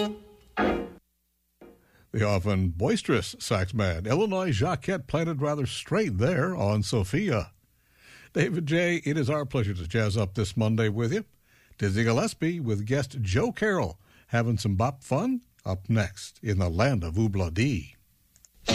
The often boisterous sax man, Illinois Jacquette, planted rather straight there on Sophia. David J., it is our pleasure to jazz up this Monday with you. Dizzy Gillespie with guest Joe Carroll having some bop fun up next in the land of Oobla Dee.